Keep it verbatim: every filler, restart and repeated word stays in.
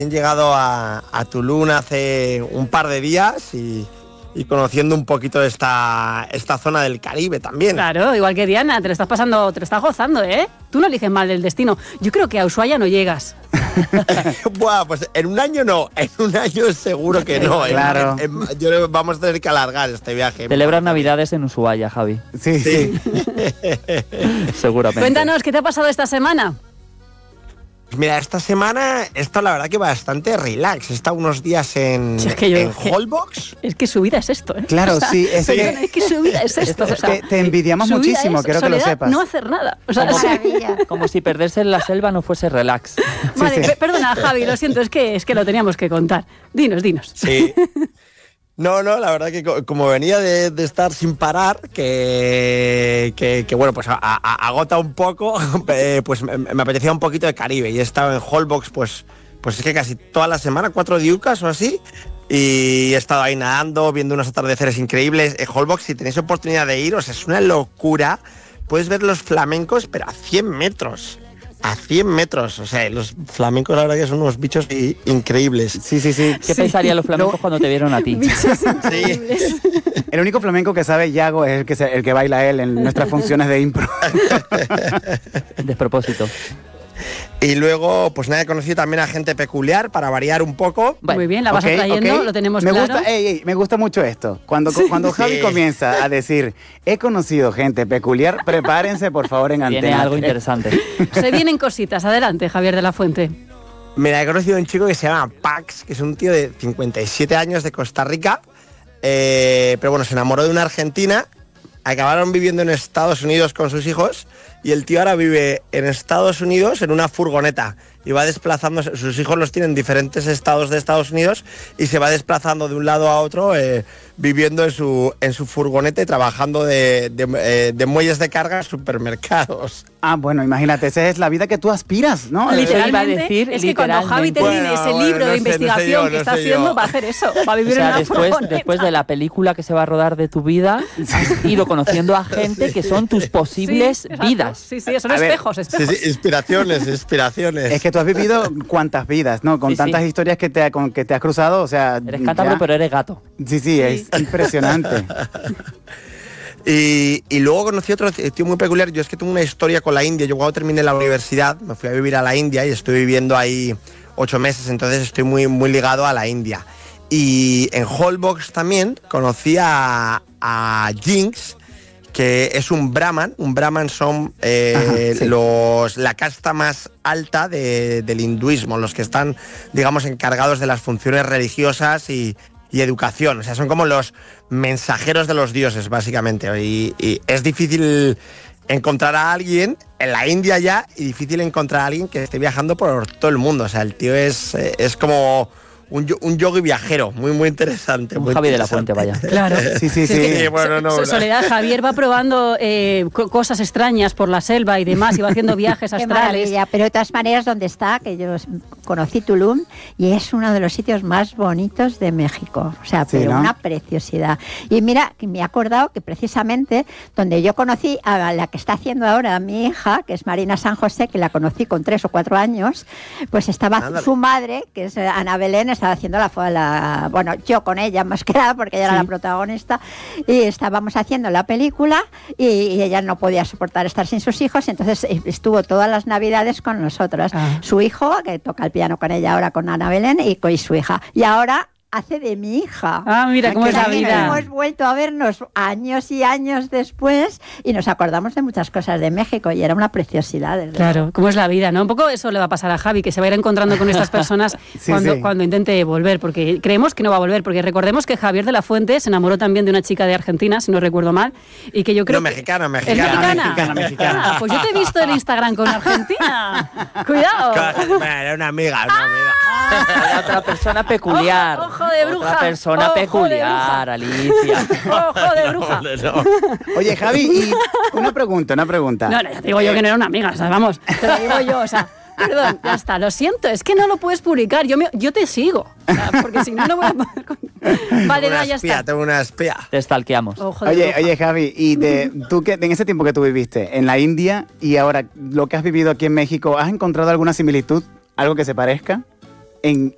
He llegado a, a Tulum hace un par de días y, y conociendo un poquito esta, esta zona del Caribe también. Claro, igual que Diana, te lo estás pasando, te lo estás gozando, ¿eh? Tú no eliges mal el destino. Yo creo que a Ushuaia no llegas. Buah, pues en un año no, en un año seguro que no. Claro. En, en, yo, vamos a tener que alargar este viaje. Celebras Navidades en Ushuaia, Javi. Sí, sí. Seguramente. Cuéntanos, ¿qué te ha pasado esta semana? Mira, esta semana he estado la verdad que bastante relax. He estado unos días en, Si es que yo, en es que, Holbox. Es que su vida es esto, ¿eh? Claro, o sea, sí, es que, es que su vida es esto. es o sea, que te envidiamos su vida muchísimo, es quiero que lo soledad, sepas. No hacer nada. O sea, Como, sí. como si perderse en la selva no fuese relax. Vale, sí. pe- perdona, Javi, lo siento, es que, es que lo teníamos que contar. Dinos, dinos. Sí. No, no, la verdad que co- como venía de, de estar sin parar, que, que, que bueno, pues a- a- agota un poco, eh, pues me, me apetecía un poquito de Caribe y he estado en Holbox, pues, pues es que casi toda la semana, cuatro diucas o así, y he estado ahí nadando, viendo unos atardeceres increíbles. En Holbox, si tenéis oportunidad de iros, es una locura, puedes ver los flamencos, pero a cien metros. A cien metros, o sea, los flamencos la verdad que son unos bichos i- increíbles. Sí, sí, sí. ¿Qué Sí. pensarían los flamencos No. cuando te vieron a ti? Bichos increíbles. El único flamenco que sabe Yago es el que, se- el que baila él en nuestras funciones de impro. Despropósito. Y luego, pues nada, he conocido también a gente peculiar para variar un poco. Bueno, Muy bien, la vas Ok, atrayendo, ok. lo tenemos me claro. Gusta, ey, ey, me gusta mucho esto. Cuando, cuando Javi Sí. comienza a decir, he conocido gente peculiar, prepárense por favor en Tiene antena. algo interesante. Se vienen cositas. Adelante, Javier de la Fuente. Mira, he conocido a un chico que se llama Pax, que es un tío de cincuenta y siete años de Costa Rica, eh, pero bueno, se enamoró de una argentina, acabaron viviendo en Estados Unidos con sus hijos y el tío ahora vive en Estados Unidos en una furgoneta y va desplazándose, sus hijos los tienen en diferentes estados de Estados Unidos y se va desplazando de un lado a otro eh, viviendo en su, en su furgoneta y trabajando de, de, eh, de muelles de carga en supermercados. Ah, bueno, imagínate, esa es la vida que tú aspiras, ¿no? Eso Literalmente, iba a decir, es que cuando Javi literalmente. termine Bueno, ese bueno, libro no de sé, no sé investigación yo, que no está sé haciendo, yo. va a hacer eso, va a vivir O sea, en una después, furgoneta. después de la película que se va a rodar de tu vida, has ido conociendo a gente que son tus posibles Sí, exacto. vidas. Sí, sí, son A ver, espejos, Sí, espejos. sí, inspiraciones, inspiraciones. Es que tú has vivido cuántas vidas, ¿no? Con Sí, tantas sí. historias que te, ha- con que te has cruzado, o sea... Eres cántabro, ya- pero eres gato. Sí, sí, es impresionante. Y, y luego conocí otro tío muy peculiar. Yo es que tengo una historia con la India. Yo cuando terminé la universidad me fui a vivir a la India y estoy viviendo ahí ocho meses, entonces estoy muy, muy ligado a la India. Y en Holbox también conocí a, a Jinx, que es un brahman. Un brahman son eh, Ajá, sí. los, la casta más alta de- del hinduismo, los que están, digamos, encargados de las funciones religiosas y, y educación. O sea, son como los mensajeros de los dioses, básicamente. Y, y es difícil encontrar a alguien en la India ya y difícil encontrar a alguien que esté viajando por todo el mundo. O sea, el tío es, eh, es como un, yo- un yogi viajero, muy, muy interesante. Un muy Javi de la interesante. Fuente, vaya. Claro. Sí, sí, Es sí. que Sí, bueno, no, So- no. Soledad, Javier va probando eh, co- cosas extrañas por la selva y demás, y va haciendo viajes Qué astrales. maravilla, pero de todas maneras, donde está, que yo conocí Tulum y es uno de los sitios más bonitos de México, o sea, Sí, pero ¿no? una preciosidad. Y mira, que me he acordado que precisamente donde yo conocí a la que está haciendo ahora mi hija, que es Marina San José, que la conocí con tres o cuatro años, pues estaba Ándale. su madre, que es eh, Ana Belén, estaba haciendo la, la bueno, yo con ella más que nada, porque ella era Sí. la protagonista, y estábamos haciendo la película y, y ella no podía soportar estar sin sus hijos, entonces eh, estuvo todas las navidades con nosotras. Ah. Su hijo, que toca el piano con ella ahora con Ana Belén, y con su hija. Y ahora hace de mi hija. Ah, mira Ah, cómo qué es la Ya que vida. hemos vuelto a vernos años y años después y nos acordamos de muchas cosas de México y era una preciosidad. desde luego. Claro, cómo es la vida, ¿no? Un poco eso le va a pasar a Javi, que se va a ir encontrando con estas personas Sí, cuando, sí. cuando intente volver, porque creemos que no va a volver, porque recordemos que Javier de la Fuente se enamoró también de una chica de Argentina, si no recuerdo mal, y que yo creo No, que... mexicana, ¿Es mexicana. mexicana? Mexicana, mexicana. Ah, pues yo te he visto en Instagram con Argentina. Cuidado. Bueno, era una amiga, una amiga. Era otra persona peculiar. Ojo, ojo de bruja. Otra persona Ojo de peculiar, Alicia. Ojo de bruja. No. Oye, Javi, y una pregunta, una pregunta. No, no, ya te digo yo que no era una amiga, o sea, vamos, te lo digo yo, o sea, perdón, ya está, lo siento, es que no lo puedes publicar, yo, me, yo te sigo, o sea, porque si no, no voy a poder... con- Vale, Tengo no, una ya espía, está. tengo una espía. Te stalkeamos. Ojo de Oye, bruja. oye, Javi, y de, tú que en ese tiempo que tú viviste en la India y ahora lo que has vivido aquí en México, ¿has encontrado alguna similitud, algo que se parezca en